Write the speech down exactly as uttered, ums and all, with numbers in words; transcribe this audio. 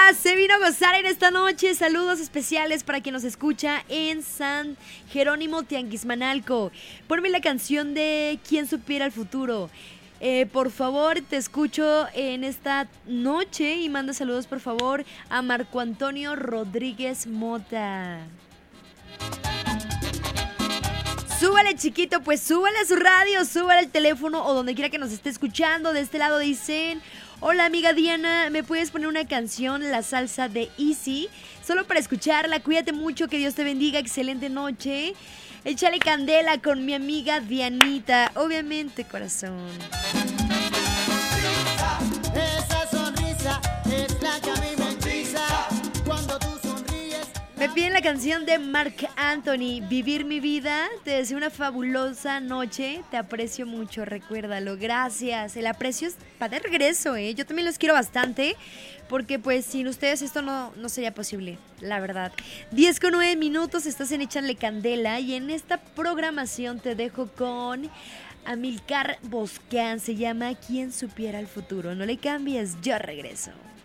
se vino a gozar en esta noche. Saludos especiales para quien nos escucha en San Jerónimo Tianguismanalco. Ponme la canción de Quien supiera el futuro. Eh, por favor, te escucho en esta noche y manda saludos, por favor, a Marco Antonio Rodríguez Mota. Súbale, chiquito, pues súbale a su radio, súbale al teléfono o donde quiera que nos esté escuchando. De este lado dicen: hola amiga Diana, ¿me puedes poner una canción, La Salsa de Easy? Solo para escucharla, cuídate mucho, que Dios te bendiga, excelente noche. Échale candela con mi amiga Dianita, obviamente, corazón. Esa sonrisa es la que a mí me hechiza cuando tú sonríes. Me piden la canción de Marc Anthony, Vivir mi vida. Te deseo una fabulosa noche. Te aprecio mucho, recuérdalo. Gracias. El aprecio es para de regreso, ¿eh? Yo también los quiero bastante, porque pues sin ustedes esto no, no sería posible, la verdad. diez con nueve minutos, estás en Échale Candela y en esta programación te dejo con Amilcar Boscán. Se llama Quien supiera el futuro. No le cambies, yo regreso.